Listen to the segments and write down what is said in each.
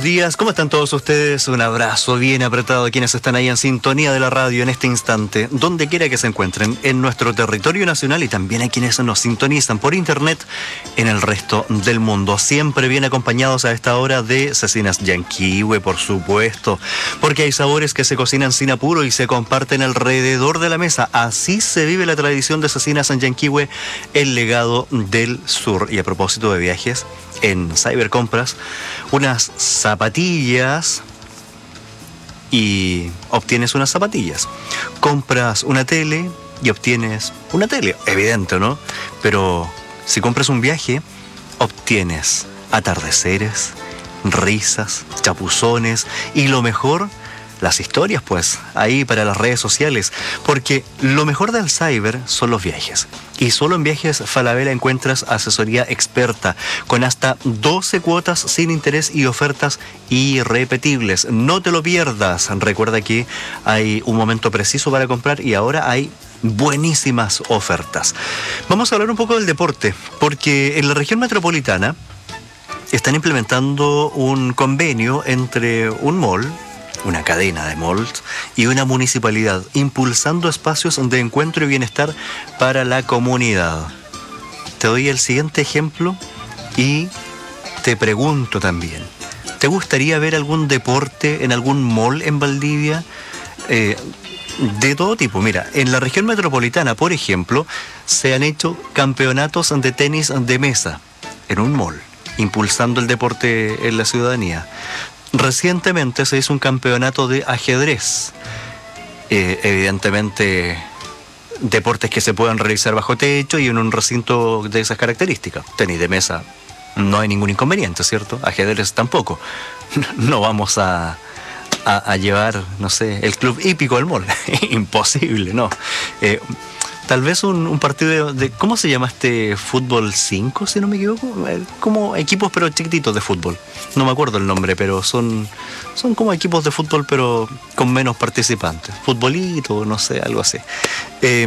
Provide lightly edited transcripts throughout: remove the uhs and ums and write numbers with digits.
buenos días, ¿cómo están todos ustedes? Un abrazo bien apretado a quienes están ahí en sintonía de la radio en este instante, donde quiera que se encuentren, en nuestro territorio nacional y también a quienes nos sintonizan por internet en el resto del mundo. Siempre bien acompañados a esta hora de cecinas Yanquihue, por supuesto, porque hay sabores que se cocinan sin apuro y se comparten alrededor de la mesa. Así se vive la tradición de cecinas Yanquihue, el legado del sur. Y a propósito de viajes, en Cybercompras, unas zapatillas y obtienes unas zapatillas. Compras una tele y obtienes una tele, evidente, ¿no? Pero si compras un viaje, obtienes atardeceres, risas, chapuzones y lo mejor, las historias, pues, ahí para las redes sociales, porque lo mejor del cyber son los viajes. Y solo en Viajes Falabella encuentras asesoría experta, con hasta 12 cuotas sin interés y ofertas irrepetibles. No te lo pierdas. Recuerda que hay un momento preciso para comprar y ahora hay buenísimas ofertas. Vamos a hablar un poco del deporte, porque en la región metropolitana están implementando un convenio entre un mall, una cadena de malls y una municipalidad, impulsando espacios de encuentro y bienestar para la comunidad. Te doy el siguiente ejemplo y te pregunto también, ¿te gustaría ver algún deporte en algún mall en Valdivia? De todo tipo. Mira, en la región metropolitana, por ejemplo, se han hecho campeonatos de tenis de mesa en un mall, impulsando el deporte en la ciudadanía. Recientemente se hizo un campeonato de ajedrez. Evidentemente, deportes que se puedan realizar bajo techo y en un recinto de esas características. Tenis de mesa, no hay ningún inconveniente, ¿cierto? Ajedrez tampoco. No vamos a llevar, no sé, el club hípico al mall. Imposible, ¿no? Tal vez un partido de... ¿Cómo se llama este fútbol 5, si no me equivoco? Como equipos pero chiquititos de fútbol. No me acuerdo el nombre, pero son como equipos de fútbol pero con menos participantes. Futbolito, no sé, algo así. ¿Te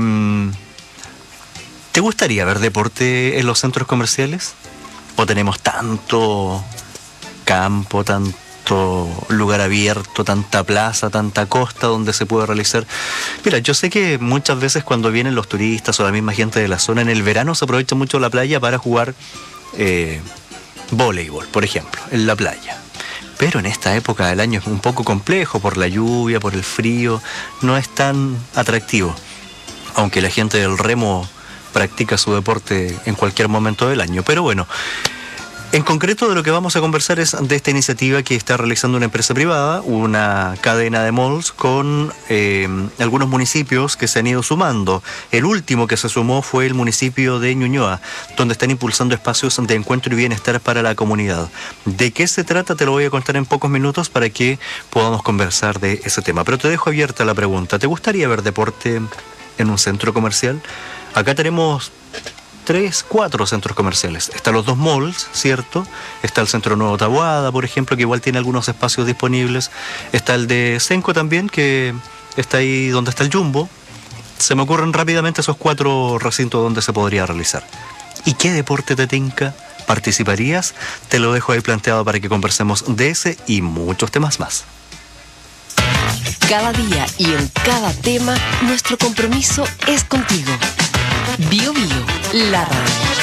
gustaría ver deporte en los centros comerciales? ¿O tenemos tanto campo, tanto lugar abierto, tanta plaza, tanta costa donde se puede realizar? Mira, yo sé que muchas veces cuando vienen los turistas o la misma gente de la zona, en el verano se aprovecha mucho la playa para jugar voleibol, por ejemplo, en la playa. Pero en esta época del año es un poco complejo por la lluvia, por el frío, no es tan atractivo. Aunque la gente del remo practica su deporte en cualquier momento del año. Pero bueno, en concreto de lo que vamos a conversar es de esta iniciativa que está realizando una empresa privada, una cadena de malls con algunos municipios que se han ido sumando. El último que se sumó fue el municipio de Ñuñoa, donde están impulsando espacios de encuentro y bienestar para la comunidad. ¿De qué se trata? Te lo voy a contar en pocos minutos para que podamos conversar de ese tema. Pero te dejo abierta la pregunta. ¿Te gustaría ver deporte en un centro comercial? Acá tenemos 3, 4 centros comerciales. Están los 2 malls, ¿cierto? Está el Centro Nuevo Taboada, por ejemplo, que igual tiene algunos espacios disponibles. Está el de Senco también, que está ahí donde está el Jumbo. Se me ocurren rápidamente esos 4 recintos donde se podría realizar. ¿Y qué deporte te tinca? ¿Participarías? Te lo dejo ahí planteado para que conversemos de ese y muchos temas más. Cada día y en cada tema, nuestro compromiso es contigo. Bio Bio, la radio.